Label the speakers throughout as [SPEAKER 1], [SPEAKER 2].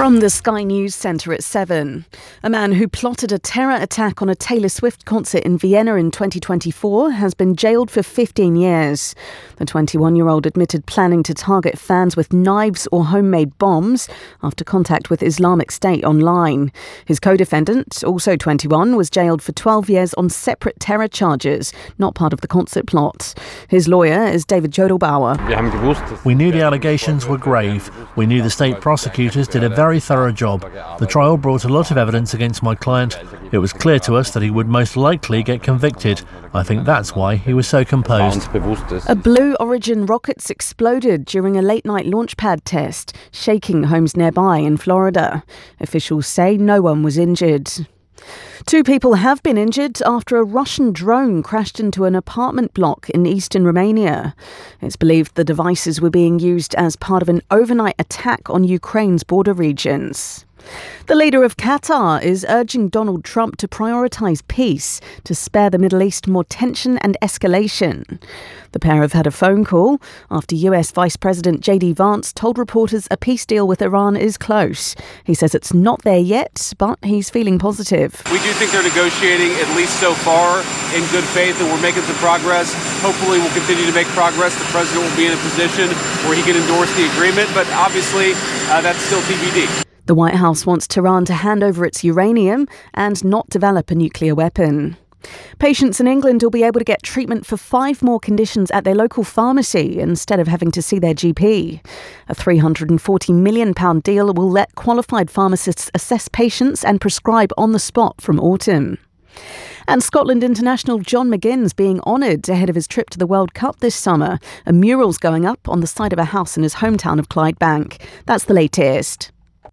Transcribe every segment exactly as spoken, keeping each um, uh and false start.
[SPEAKER 1] From the Sky News Centre at seven. A man who plotted a terror attack on a Taylor Swift concert in Vienna in twenty twenty-four has been jailed for fifteen years. The twenty-one-year-old admitted planning to target fans with knives or homemade bombs after contact with Islamic State online. His co-defendant, also twenty-one, was jailed for twelve years on separate terror charges, not part of the concert plot. His lawyer is David Jodelbauer.
[SPEAKER 2] We knew the allegations were grave. We knew the state prosecutors did a very thorough job. The trial brought a lot of evidence against my client. It was clear to us that he would most likely get convicted. I think that's why he was so composed.
[SPEAKER 1] A Blue Origin rockets exploded during a late-night launch pad test, shaking homes nearby in Florida. Officials say no one was injured. Two people have been injured after a Russian drone crashed into an apartment block in eastern Romania. It's believed the devices were being used as part of an overnight attack on Ukraine's border regions. The leader of Qatar is urging Donald Trump to prioritise peace to spare the Middle East more tension and escalation. The pair have had a phone call after U S Vice President J D Vance told reporters a peace deal with Iran is close. He says it's not there yet, but he's feeling positive.
[SPEAKER 3] We do think they're negotiating, at least so far, in good faith, and we're making some progress. Hopefully we'll continue to make progress. The president will be in a position where he can endorse the agreement, but obviously uh, that's still T B D.
[SPEAKER 1] The White House wants Tehran to hand over its uranium and not develop a nuclear weapon. Patients in England will be able to get treatment for five more conditions at their local pharmacy instead of having to see their G P. A three hundred forty million pounds deal will let qualified pharmacists assess patients and prescribe on the spot from autumn. And Scotland international John McGinn's being honoured ahead of his trip to the World Cup this summer. A mural's going up on the side of a house in his hometown of Clydebank. That's the latest.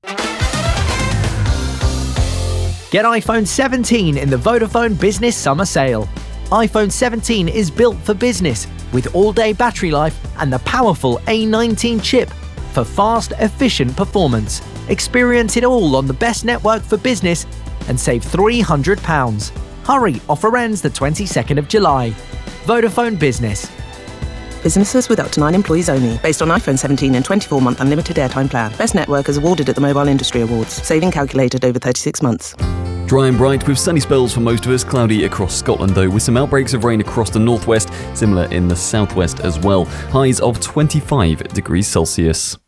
[SPEAKER 4] Get iPhone seventeen in the Vodafone Business Summer Sale. iPhone seventeen is built for business with all-day battery life and the powerful A nineteen chip for fast, efficient performance. Experience it all on the best network for business and save three hundred pounds. Hurry, offer ends the twenty-second of July. Vodafone Business.
[SPEAKER 5] Businesses with up to nine employees only. Based on iPhone seventeen and twenty-four month unlimited airtime plan. Best network is awarded at the Mobile Industry Awards. Saving calculated over thirty-six months.
[SPEAKER 6] Dry and bright with sunny spells for most of us. Cloudy across Scotland though, with some outbreaks of rain across the northwest. Similar in the southwest as well. Highs of twenty-five degrees Celsius.